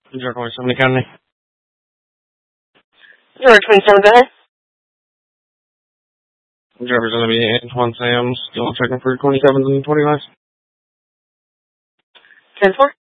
Zero 27 Academy. 027, go ahead. Driver's going to be Antoine Sam, still checking for 27s and 29s. 10-4.